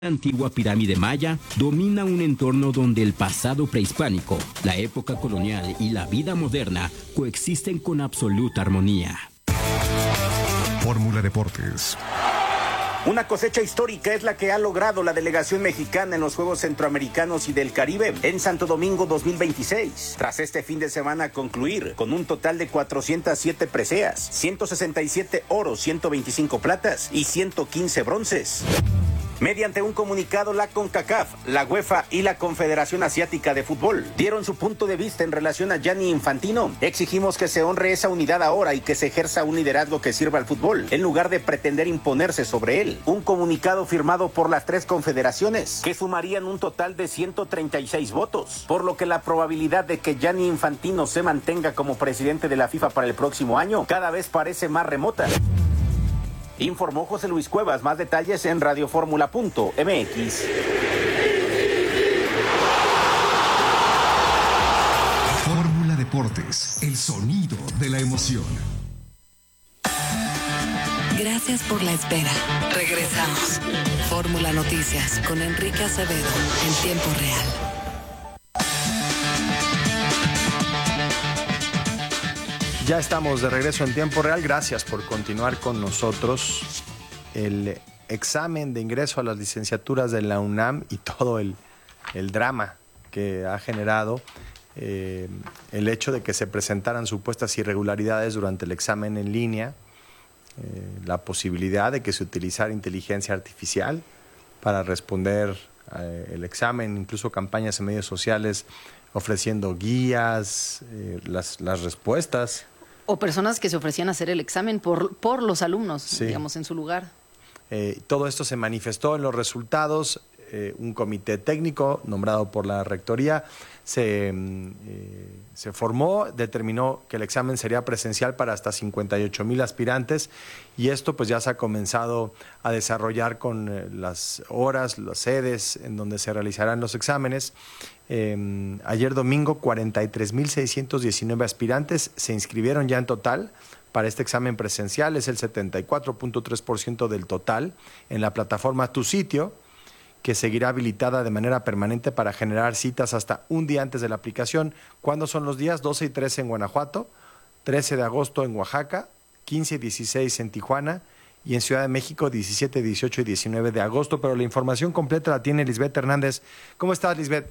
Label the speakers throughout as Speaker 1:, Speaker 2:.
Speaker 1: La antigua pirámide maya domina un entorno donde el pasado prehispánico, la época colonial y la vida moderna coexisten con absoluta armonía.
Speaker 2: Fórmula Deportes.
Speaker 3: Una cosecha histórica es la que ha logrado la delegación mexicana en los Juegos Centroamericanos y del Caribe en Santo Domingo 2026. Tras este fin de semana concluir con un total de 407 preseas, 167 oros, 125 platas y 115 bronces. Mediante un comunicado, la CONCACAF, la UEFA y la Confederación Asiática de Fútbol dieron su punto de vista en relación a Gianni Infantino. Exigimos que se honre esa unidad ahora y que se ejerza un liderazgo que sirva al fútbol, en lugar de pretender imponerse sobre él. Un comunicado firmado por las tres confederaciones, que sumarían un total de 136 votos, por lo que la probabilidad de que Gianni Infantino se mantenga como presidente de la FIFA para el próximo año cada vez parece más remota. Informó José Luis Cuevas. Más detalles en radioformula.mx.
Speaker 2: Fórmula Deportes, el sonido de la emoción.
Speaker 4: Gracias por la espera. Regresamos. Fórmula Noticias con Enrique Acevedo en tiempo real.
Speaker 5: Ya estamos de regreso en tiempo real. Gracias por continuar con nosotros. El examen de ingreso a las licenciaturas de la UNAM y todo el drama que ha generado el hecho de que se presentaran supuestas irregularidades durante el examen en línea, la posibilidad de que se utilizara inteligencia artificial para responder el examen, incluso campañas en medios sociales ofreciendo guías, las respuestas.
Speaker 6: O personas que se ofrecían a hacer el examen por los alumnos, sí, digamos, en su lugar.
Speaker 5: Todo esto se manifestó en los resultados. Un comité técnico nombrado por la rectoría se formó, determinó que el examen sería presencial para hasta 58,000 aspirantes, y esto pues ya se ha comenzado a desarrollar con las horas, las sedes en donde se realizarán los exámenes. Ayer domingo 43,619 aspirantes se inscribieron ya en total para este examen presencial. Es el 74.3% del total en la plataforma Tu Sitio, que seguirá habilitada de manera permanente para generar citas hasta un día antes de la aplicación. ¿Cuándo son los días? 12 y 13 en Guanajuato, 13 de agosto en Oaxaca, 15 y 16 en Tijuana, y en Ciudad de México 17, 18 y 19 de agosto. Pero la información completa la tiene Lisbeth Hernández. ¿Cómo estás, Lisbeth?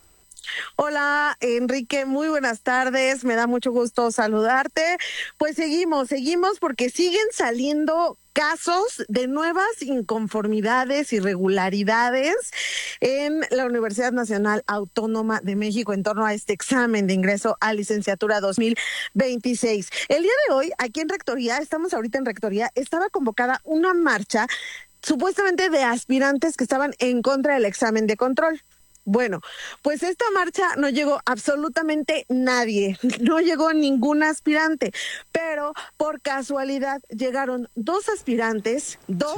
Speaker 7: Hola, Enrique, muy buenas tardes, me da mucho gusto saludarte. Pues seguimos porque siguen saliendo casos de nuevas inconformidades, irregularidades en la Universidad Nacional Autónoma de México en torno a este examen de ingreso a licenciatura 2026. El día de hoy, aquí en Rectoría, estamos ahorita en Rectoría, estaba convocada una marcha supuestamente de aspirantes que estaban en contra del examen de control. Bueno, pues esta marcha no llegó absolutamente nadie, no llegó ningún aspirante, pero por casualidad llegaron dos aspirantes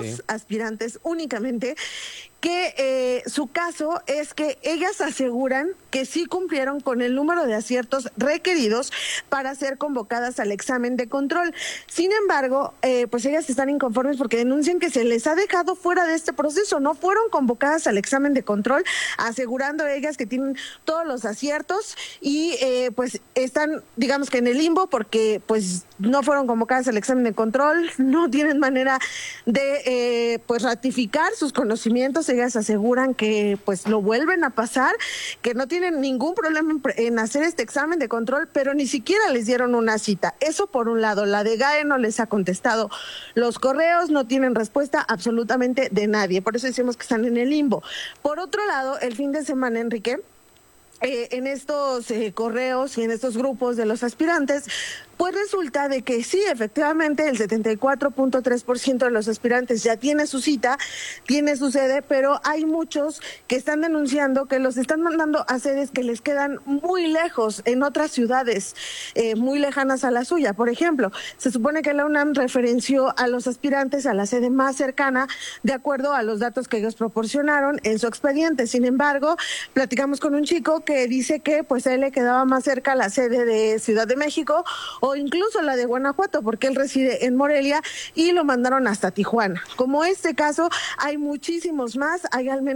Speaker 7: únicamente, que su caso es que ellas aseguran que sí cumplieron con el número de aciertos requeridos para ser convocadas al examen de control. Sin embargo, pues ellas están inconformes porque denuncian que se les ha dejado fuera de este proceso, no fueron convocadas al examen de control, asegurando ellas que tienen todos los aciertos y pues están, digamos que en el limbo porque pues no fueron convocadas al examen de control, no tienen manera de pues ratificar sus conocimientos. Ellas aseguran que pues lo vuelven a pasar, que no tienen ningún problema en hacer este examen de control, pero ni siquiera les dieron una cita. Eso por un lado. La DGAE no les ha contestado los correos, no tienen respuesta absolutamente de nadie. Por eso decimos que están en el limbo. Por otro lado, el fin de semana, Enrique, en estos correos y en estos grupos de los aspirantes, pues resulta de que sí, efectivamente, el 74.3% de los aspirantes ya tiene su cita, tiene su sede, pero hay muchos que están denunciando que los están mandando a sedes que les quedan muy lejos, en otras ciudades muy lejanas a la suya. Por ejemplo, se supone que la UNAM referenció a los aspirantes a la sede más cercana de acuerdo a los datos que ellos proporcionaron en su expediente. Sin embargo, platicamos con un chico que dice que pues a él le quedaba más cerca la sede de Ciudad de México o incluso la de Guanajuato, porque él reside en Morelia y lo mandaron hasta Tijuana. Como este caso, hay muchísimos más, hay al menos